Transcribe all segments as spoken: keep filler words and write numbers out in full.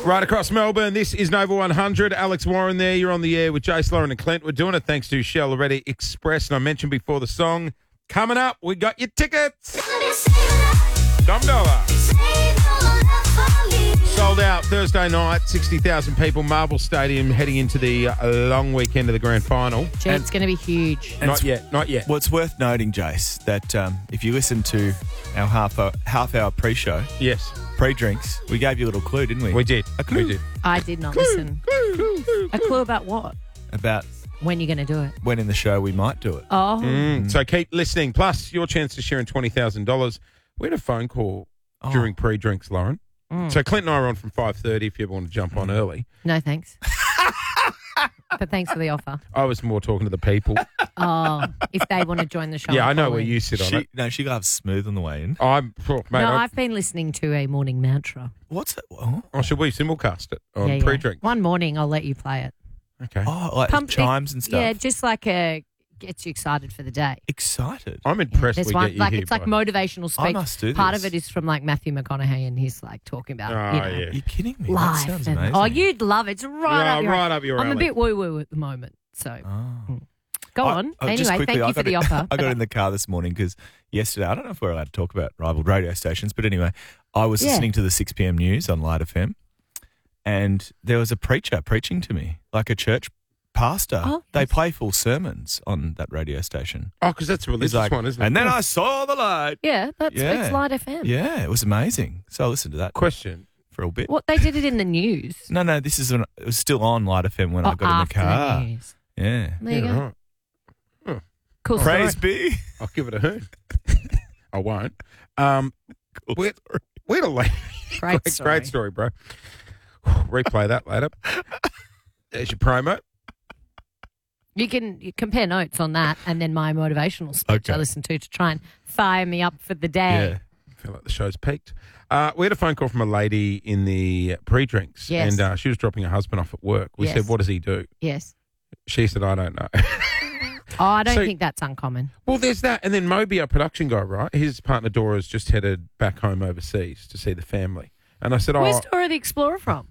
Right across Melbourne, this is Nova one hundred. Alex Warren there. You're on the air with Jace, Lauren and Clint. We're doing it thanks to Shell Already Express. And I mentioned before the song, coming up, we got your tickets. Dom Dollar. Sold out Thursday night, sixty thousand people, Marvel Stadium, heading into the uh, long weekend of the grand final. Gee, it's going to be huge. Not yet, not yet. Well, it's worth noting, Jace, that um, if you listen to our half hour, half hour pre-show, Yes, pre-drinks, we gave you a little clue, didn't we? we did. A clue. We did. I did not listen. A clue about what? About When you're going to do it. when in the show we might do it. Oh. Mm, so keep listening. Plus, your chance to share in twenty thousand dollars. We had a phone call Oh. during pre-drinks, Lauren. Mm. So Clint and I are on from five thirty if you ever want to jump on early. No, thanks. But thanks for the offer. I was more talking to the people. Oh, if they want to join the show. yeah, I know call where in. you sit on She, it. no, she loves smooth on the way in. I'm, oh, mate, No, I, I've been listening to a morning mantra. What's it? Oh, oh, should we simulcast it on Yeah, yeah. pre-drink? One morning, I'll let you play it. Okay. oh like Pump- chimes and stuff. Yeah, just like a gets you excited for the day. Excited. I'm impressed There's we one get you like here. it's like by- motivational speech. I must do Part of this. it is from like Matthew McConaughey, and he's like talking about Oh, you know, yeah. Are you kidding me? That life. sounds and- amazing. oh, you'd love it. It's right Yeah, up your right up your I'm a alley. bit woo woo at the moment, so Oh. go I- on. oh, just anyway, quickly, thank I you for got the in- offer. I got in the car this morning because yesterday, I don't know if we're allowed to talk about rival radio stations, but anyway, I was Yeah. listening to the six p.m. news on Light F M, and there was a preacher preaching to me, like a church pastor. Oh, they yes. play full sermons on that radio station. Oh, because that's a religious He's like, one, isn't it? and then I saw the light. Yeah, that's Yeah. it's Light F M. Yeah, it was amazing. So I listened to that Question. for a bit. What they did it in the news. No, no, this is when it was still on Light F M when I Oh, got in the after car. news. Yeah. There you Yeah, go. right. Cool Praise story. be. I'll give it a hoon. I won't. Um, Cool where, story. where to lay? Great great, story. great story, bro. Replay that later. There's your promo. You can you compare notes on that and then my motivational speech Okay. I listen to to try and fire me up for the day. Yeah. I feel like the show's peaked. Uh, we had a phone call from a lady in the pre-drinks, Yes. and uh, she was dropping her husband off at work. We Yes. said, "What does he do?" Yes. She said, "I don't know." Oh, I don't So- think that's uncommon. Well, there's that, and then Moby, our production guy, right? His partner Dora's just headed back home overseas to see the family, and I said, "Oh, Where's Dora the Explorer from?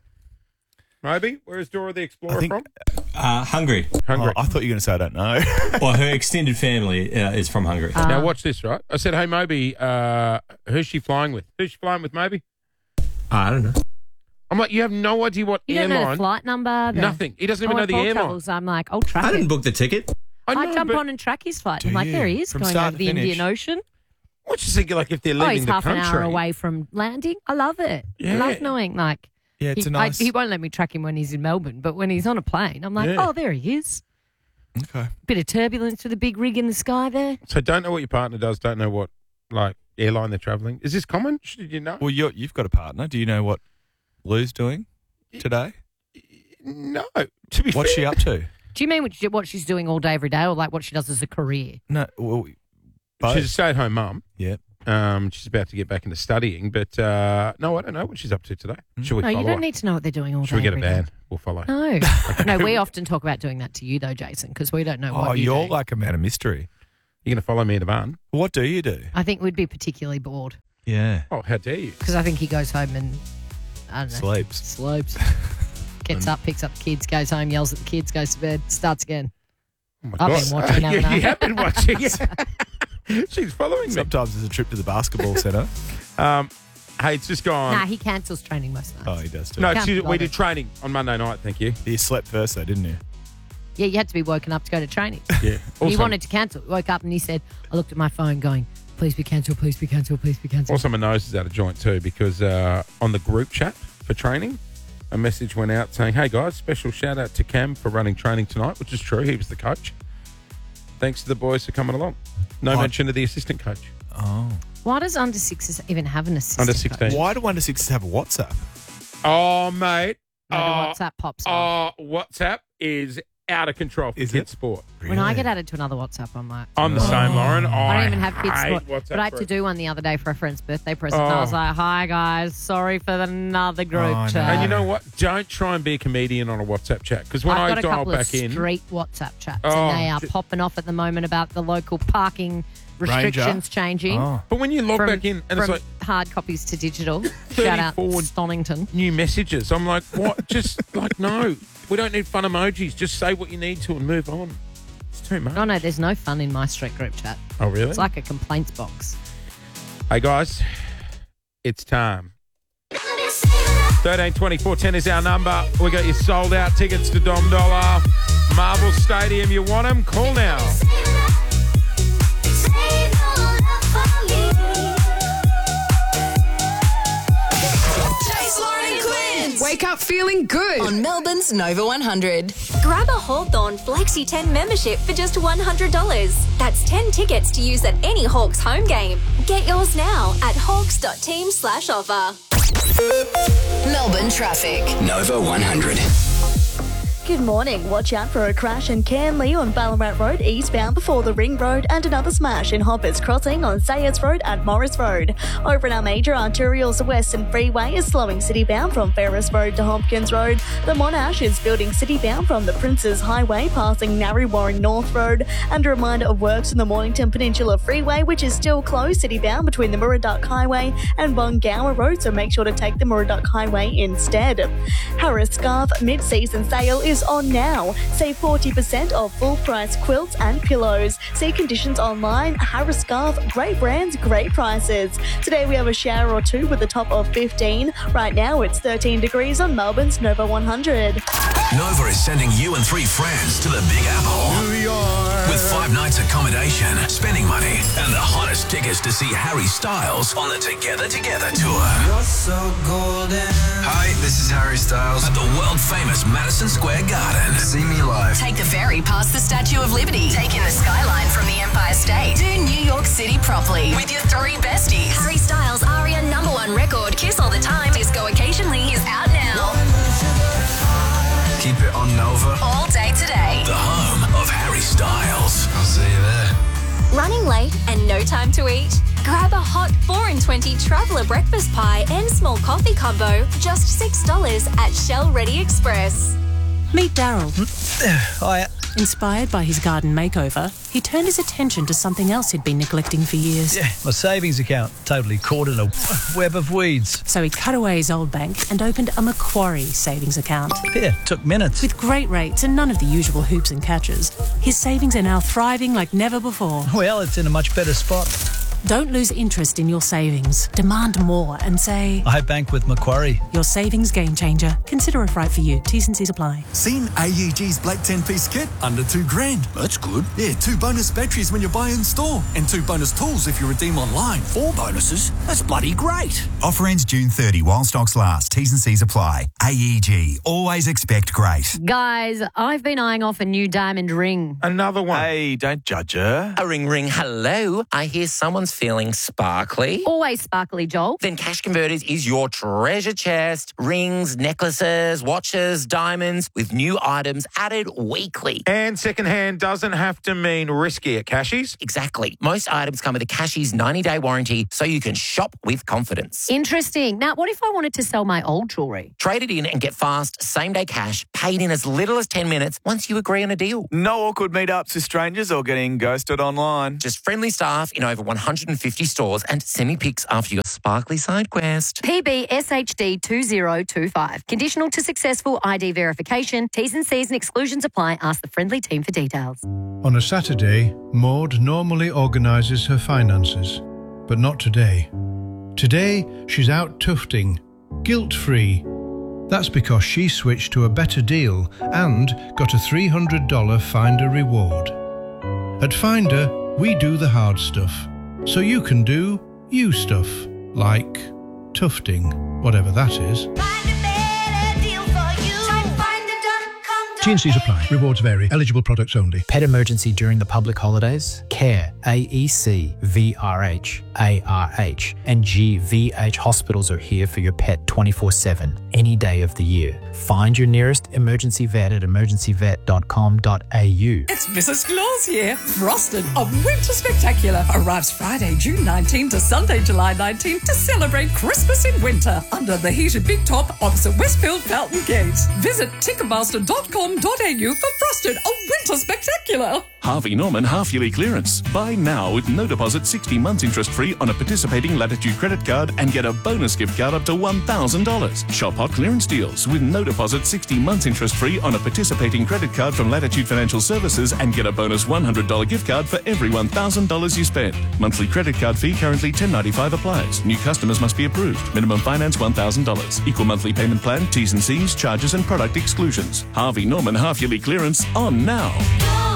Moby, where's Dora the Explorer I think- from?" Uh, Hungary. Hungary. Oh, I thought you were going to say I don't know. Well, her extended family uh, is from Hungary. Uh, Now watch this, right? I said, "Hey, Moby, uh, who's she flying with? Who's she flying with, Moby?" I don't know. I'm like, "You have no idea what You don't know the airline? flight number? The, Nothing. He doesn't Oh, even know at the Paul airline." Travels, I'm like, oh, track I it. didn't book the ticket. I I know, jump but on and track his flight. Do I'm like, you? there he is, From going start over to the finish? Indian Ocean. What you thinking? Like if they're Oh, leaving he's the half country, an hour away from landing. I love it. Yeah. I love knowing, like, Yeah, it's he, a nice. I, he won't let me track him when he's in Melbourne, but when he's on a plane, I'm like, Yeah. oh, there he is. okay. Bit of turbulence with a big rig in the sky there. So don't know what your partner does. Don't know what like airline they're travelling. Is this common? Should you know? Well, you're, you've got a partner. Do you know what Lou's doing today? No. To be What's fair, she up to? Do you mean what, she- what she's doing all day, every day, or like what she does as a career? No, well, both. she's a stay-at-home mum. Yeah. Um, she's about to get back into studying, but uh, no, I don't know what she's up to today. Should we No, you follow don't her? need to know what they're doing all Should we day, get a every day. van? We'll follow. No. No, we often talk about doing that to you, though, Jason, because we don't know what Oh, you you're do. like a man of mystery. You're going to follow me in the van? What do you do? I think we'd be particularly bored Yeah. Oh, how dare you? because I think he goes home and, I don't know, Sleeps. slopes, gets up, picks up the kids, goes home, yells at the kids, goes to bed, starts again. Oh my I've God. been watching, you, haven't I? you have been watching. Yeah. She's following me. Sometimes there's a trip to the basketball centre. Um, hey, it's just gone. Nah, he cancels training most Oh, nights. he does too. no, Can't she, be we did bothered. training on Monday night, thank you. You slept first though, didn't you? Yeah, you had to be woken up to go to training. Yeah. he Also, wanted to cancel. He woke up and he said, I looked at my phone going, please be cancelled, please be cancelled, please be cancelled. also, my nose is out of joint too because uh, on the group chat for training, a message went out saying, hey guys, special shout out to Cam for running training tonight, which is true. He was the coach. Thanks to the boys for coming along. No Oh. mention of the assistant coach. Oh. Why does under sixes even have an assistant Under coach? sixteen. Why do under sixes have a WhatsApp? Oh, mate. No, the Oh, WhatsApp pops on. oh, WhatsApp is out of control for Is kids it? sport. When I Really? get added to another WhatsApp, I'm like, I'm the same, Lauren. I don't even have kids hate sport. WhatsApp But I had to group. do one the other day for a friend's birthday present. And I was Oh. like, hi guys, sorry for the another group Oh, no. chat. And you know what? Don't try and be a comedian on a WhatsApp chat because when I've I got a dial couple back of in, street WhatsApp chats Oh, and they are j- popping off at the moment about the local parking restrictions Ranger. changing. Oh. But when you log From, back in and it's from like hard copies to digital. Shout out thirty-four Stonington. new messages, I'm like, what? Just like, no, we don't need fun emojis. Just say what you need to and move on. It's too much. Oh no, there's no fun in my street group chat. Oh, really? It's like a complaints box. Hey, guys, it's time. thirteen twenty-four ten is our number. We got your sold out tickets to Dom Dollar. Marvel Stadium, you want them? Call now. Wake up feeling good on Melbourne's Nova one hundred. Grab a Hawthorn Flexi ten membership for just one hundred dollars. That's ten tickets to use at any Hawks home game. Get yours now at hawks.team slash offer. Melbourne traffic. Nova one hundred. Good morning. Watch out for a crash in Canley on Ballarat Road eastbound before the Ring Road and another smash in Hoppers Crossing on Sayers Road at Morris Road. Over in our major arterials, the Western Freeway is slowing citybound from Ferris Road to Hopkins Road. The Monash is building citybound from the Princes Highway passing Narre North Road. And a reminder of works in the Mornington Peninsula Freeway, which is still closed citybound between the Murray-Dark Highway and Bungower Road, so make sure to take the Murray-Dark Highway instead. Harris Scarf mid-season sale is on now. Save forty percent off full-price quilts and pillows. See conditions online. Harris Scarf, great brands, great prices. Today we have a shower or two with a top of fifteen. Right now it's thirteen degrees on Melbourne's Nova one hundred. Nova is sending you and three friends to the Big Apple. New York. With five nights accommodation, spending money, and the hottest tickets to see Harry Styles on the Together Together tour. You're so golden. Hi, this is Harry Styles at the world-famous Madison Square Garden. See me live. Take the ferry past the Statue of Liberty. Take in the skyline from the Empire State. Do New York City properly with your three besties. Harry Styles' Aria number one record, Kiss All the Time, Disco Occasionally, is out now. Keep it on Nova. All day today. The home of Harry Styles. I'll see you there. Running late and no time to eat? Grab a hot four in twenty traveller breakfast pie and small coffee combo, just six dollars at Shell Ready Express. Meet Daryl. Hiya. Inspired by his garden makeover, he turned his attention to something else he'd been neglecting for years. Yeah, my savings account totally caught in a web of weeds. So he cut away his old bank and opened a Macquarie savings account. Yeah, took minutes. With great rates and none of the usual hoops and catches, his savings are now thriving like never before. Well, it's in a much better spot. Don't lose interest in your savings. Demand more and say, I bank with Macquarie. Your savings game changer. Consider if right for you. T's and C's apply. Seen A E G's black ten-piece kit? Under two grand. That's good. Yeah, two bonus batteries when you buy in store. And two bonus tools if you redeem online. Four bonuses? That's bloody great. Offer ends June thirtieth while stocks last. T's and C's apply. A E G. Always expect great. Guys, I've been eyeing off a new diamond ring. Another one. Hey, don't judge her. A ring ring hello. I hear someone's feeling sparkly. Always sparkly, Joel. Then Cash Converters is your treasure chest. Rings, necklaces, watches, diamonds with new items added weekly. And secondhand doesn't have to mean risky at Cashies. Exactly. Most items come with a Cashies ninety-day warranty so you can shop with confidence. Interesting. Now, what if I wanted to sell my old jewellery? Trade it in and get fast same-day cash paid in as little as ten minutes once you agree on a deal. No awkward meetups with strangers or getting ghosted online. Just friendly staff in over one hundred fifty stores and send me pics after your sparkly side quest. P B S H D two zero two five. Conditional to successful I D verification. T's and C's and exclusions apply. Ask the friendly team for details. On a Saturday, Maud normally organises her finances, but not today. Today, she's out tufting, guilt-free. That's because she switched to a better deal and got a three hundred dollars Finder reward. At Finder, we do the hard stuff, so you can do you stuff, like tufting, whatever that is. T and C's apply. Rewards vary. Eligible products only. Pet emergency during the public holidays? CARE, A E C V R H, A R H, and G V H hospitals are here for your pet twenty-four seven, any day of the year. Find your nearest emergency vet at emergency vet dot com dot a u. It's Missus Claus here. Frosted, a winter spectacular, arrives Friday, June nineteenth to Sunday, July nineteenth to celebrate Christmas in winter under the heated big top opposite Westfield Fountain Gate. Visit ticketmaster dot com dot a u for Frosted, a winter spectacular. Harvey Norman half-yearly clearance. Buy now with no deposit, sixty months interest-free on a participating Latitude credit card and get a bonus gift card up to one thousand dollars. Shop hot clearance deals with no deposit, sixty months interest-free on a participating credit card from Latitude Financial Services and get a bonus one hundred dollars gift card for every one thousand dollars you spend. Monthly credit card fee currently ten dollars and ninety-five cents applies. New customers must be approved. Minimum finance one thousand dollars. Equal monthly payment plan, T's and C's, charges and product exclusions. Harvey Norman half-yearly clearance on now.